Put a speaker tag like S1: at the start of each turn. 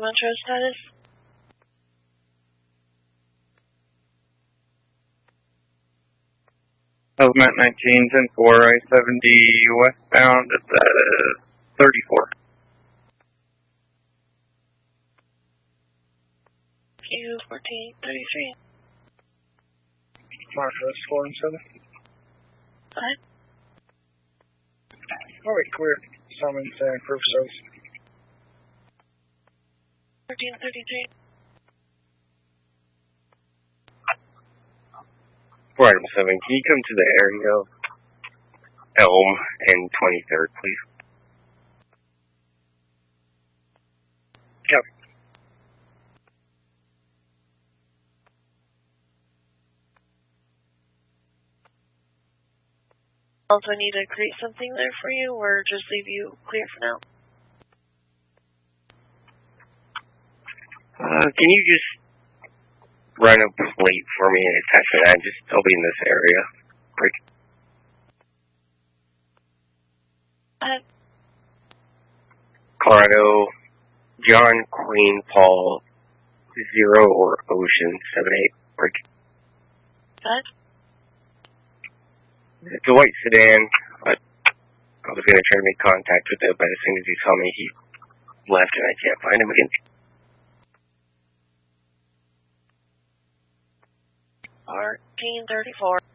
S1: Metro status?
S2: Element 19, 10-4, I-70 westbound at 34.
S1: Q1433.
S3: Marcos 4 and 7.
S1: Alright.
S3: Alright, clear. Summons and proof service.
S1: 1333.
S4: Item 7, can you come to the area of Elm and 23rd, please?
S3: Yep.
S1: Also need to create something there for you, or just leave you clear for now?
S4: Can you just run a plate for me and attach it? I'll be in this area. Break. Colorado, John, Queen, Paul, 0 or Ocean, 78. Break.
S1: What?
S4: It's a white sedan. I was going to try to make contact with it, but as soon as he saw me, he left and I can't find him again.
S1: 1434.